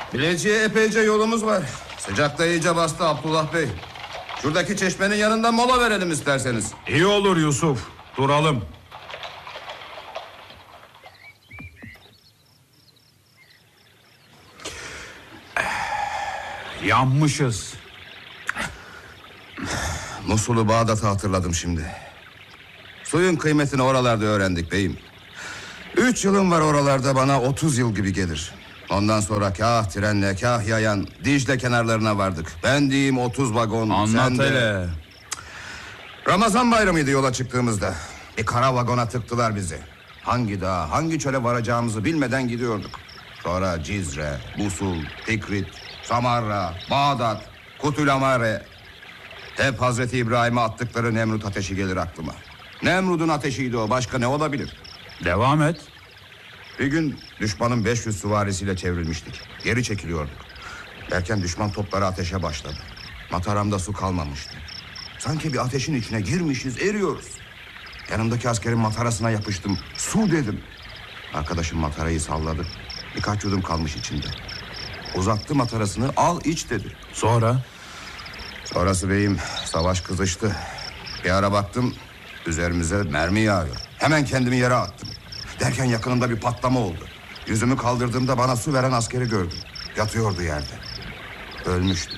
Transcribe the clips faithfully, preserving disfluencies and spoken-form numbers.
Bilecik'e epeyce yolumuz var. Sıcakta iyice bastı Abdullah Bey. Şuradaki çeşmenin yanında mola verelim isterseniz. İyi olur Yusuf. Duralım. Yanmışız. Musul'u, Bağdat'ı hatırladım şimdi. Suyun kıymetini oralarda öğrendik beyim. Üç yılım var oralarda, bana otuz yıl gibi gelir. Ondan sonra kah trenle kah yayan Dicle kenarlarına vardık. Ben diyeyim otuz vagon. Anlat de... hele. Ramazan bayramıydı yola çıktığımızda. Bir kara vagona tıktılar bizi. Hangi dağa, hangi çöle varacağımızı bilmeden gidiyorduk. Sonra Cizre, Musul, Tikrit, Samarra, Bağdat, Kutulamare. Hep Hazreti İbrahim'e attıkları Nemrut ateşi gelir aklıma. Nemrut'un ateşiydi o, başka ne olabilir? Devam et. Bir gün düşmanın beş yüz süvarisiyle çevrilmiştik. Geri çekiliyorduk. Derken düşman topları ateşe başladı. Mataramda su kalmamıştı. Sanki bir ateşin içine girmişiz, eriyoruz. Yanımdaki askerin matarasına yapıştım. Su dedim. Arkadaşım matarayı salladı. Birkaç yudum kalmış içinde. Uzattı matarasını, al iç dedi. Sonra? Sonrası beyim, savaş kızıştı. Bir ara baktım, üzerimize mermi yağıyor. Hemen kendimi yere attım. Derken yakınında bir patlama oldu. Yüzümü kaldırdığımda bana su veren askeri gördüm. Yatıyordu yerde. Ölmüştü.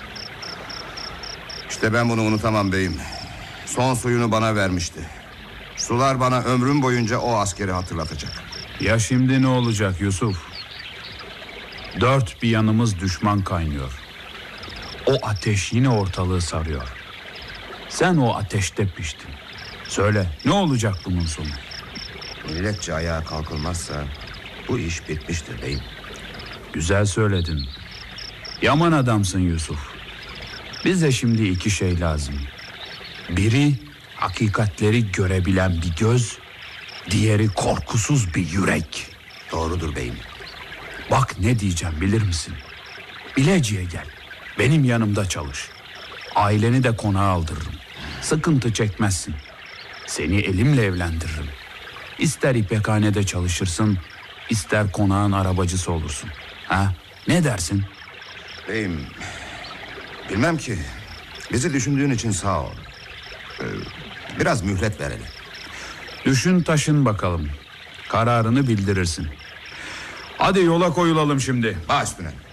İşte ben bunu unutamam beyim. Son suyunu bana vermişti. Sular bana ömrüm boyunca o askeri hatırlatacak. Ya şimdi ne olacak Yusuf? Dört bir yanımız düşman kaynıyor. O ateş yine ortalığı sarıyor. Sen o ateşte piştin. Söyle, ne olacak bunun sonu? Milletçe ayağa kalkılmazsa bu iş bitmiştir beyim. Güzel söyledin. Yaman adamsın Yusuf. Bize şimdi iki şey lazım. Biri hakikatleri görebilen bir göz, diğeri korkusuz bir yürek. Doğrudur beyim. Bak ne diyeceğim bilir misin? Bilecik'e gel. Benim yanımda çalış. Aileni de konağa aldırırım. Sıkıntı çekmezsin. Seni elimle evlendiririm. İster ipekhanede çalışırsın, ister konağın arabacısı olursun. Ha? Ne dersin? Beyim, bilmem ki. Bizi düşündüğün için sağ ol. Ee, biraz mühlet verelim. Düşün taşın bakalım. Kararını bildirirsin. Hadi yola koyulalım şimdi. Baş üstüne.